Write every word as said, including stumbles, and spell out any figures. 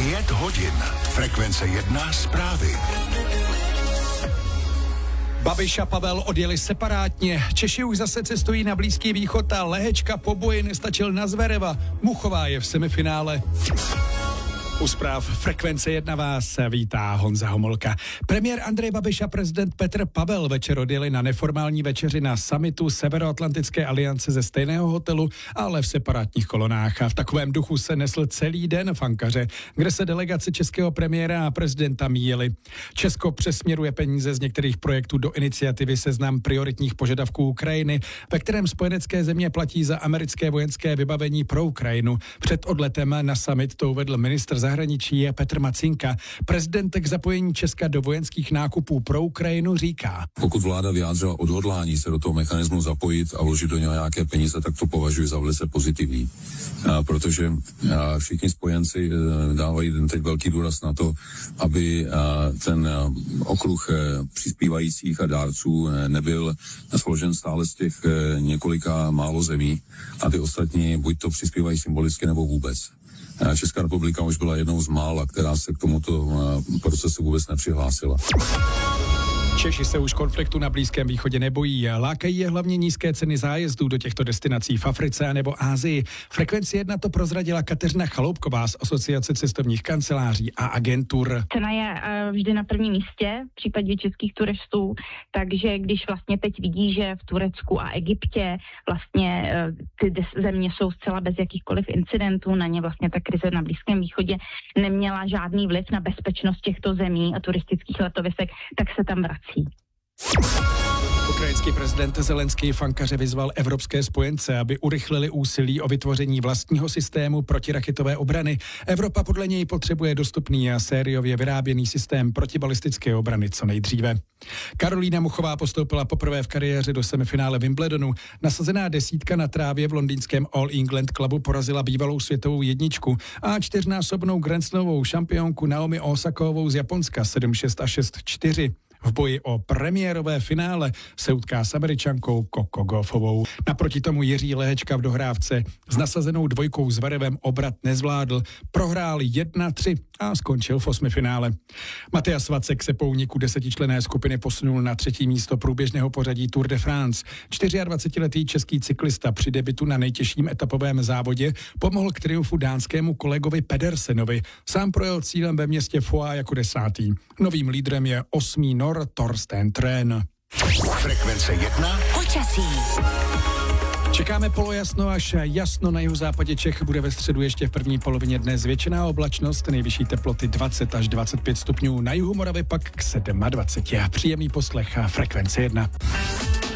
Pět hodin. Frekvence jedna zprávy. Babiš a Pavel odjeli separátně. Češi už zase cestují na Blízký východ a lehečka po boji nestačil na Zvereva. Muchová je v semifinále. U zpráv Frekvence jedna vás vítá Honza Homolka. Premiér Andrej Babiš a prezident Petr Pavel večer odjeli na neformální večeři na summitu Severoatlantické aliance ze stejného hotelu, ale v separátních kolonách. A v takovém duchu se nesl celý den v Ankaře, kde se delegace českého premiéra a prezidenta míjeli. Česko přesměruje peníze z některých projektů do iniciativy Seznam prioritních požadavků Ukrajiny, ve kterém spojenecké země platí za americké vojenské vybavení pro Ukrajinu. Před odletem na summit to uvedl ministr zahraničí je Petr Macinka. Prezident k zapojení Česka do vojenských nákupů pro Ukrajinu říká: Pokud vláda vyjádřila odhodlání se do toho mechanismu zapojit a vložit do něho nějaké peníze, tak to považuji za velice pozitivní. A protože a všichni spojenci a, dávají teď velký důraz na to, aby a, ten a, okruh a, přispívajících a dárců a, nebyl složen stále z těch a, několika málo zemí a ty ostatní buď to přispívají symbolicky nebo vůbec. Česká republika už byla jednou z mála, která se k tomuto procesu vůbec nepřihlásila. Češi se už konfliktu na Blízkém východě nebojí. Lákají je hlavně nízké ceny zájezdů do těchto destinací v Africe nebo Asii. Frekvenci jedna to prozradila Kateřina Chaloupková z Asociace cestovních kanceláří a agentur. Cena je uh, vždy na prvním místě v případě českých turistů, takže když vlastně teď vidí, že v Turecku a Egyptě vlastně uh, ty des- země jsou zcela bez jakýchkoliv incidentů, na ně vlastně ta krize na Blízkém východě neměla žádný vliv na bezpečnost těchto zemí a turistických letovisek, tak se tam vrací. Ukrajinský prezident Zelenský v Ankaře vyzval evropské spojence, aby urychlili úsilí o vytvoření vlastního systému protiraketové obrany. Evropa podle něj potřebuje dostupný a sériově vyráběný systém protibalistické obrany co nejdříve. Karolína Muchová postoupila poprvé v kariéře do semifinále Wimbledonu. Nasazená desítka na trávě v londýnském All England Clubu porazila bývalou světovou jedničku a čtyřnásobnou grandslamovou šampionku Naomi Osakovou z Japonska sedm šest a šest čtyři. V boji o premiérové finále se utká s Američankou Coco Gauffovou. Naproti tomu Jiří Lehečka v dohrávce s nasazenou dvojkou Zverevem obrat nezvládl. Prohrál jedna tři a skončil v osmifinále. Matyas Vacek se po úniku desetičlenné skupiny posunul na třetí místo průběžného pořadí Tour de France. dvacetčtyřletý český cyklista při debutu na nejtěžším etapovém závodě pomohl k triumfu dánskému kolegovi Pedersenovi. Sám projel cílem ve městě Foix jako desátý. Novým lídrem je osmý Nor Torsten Tren. Frekvence jedna. Počasí. Čekáme polojasno až jasno na jihozápadě Čech. Bude ve středu ještě v první polovině dne zvětšená oblačnost, nejvyšší teploty dvacet až dvacet pět stupňů, na jihu Moravy pak k dvacet sedm. Příjemný poslech a Frekvence jedna.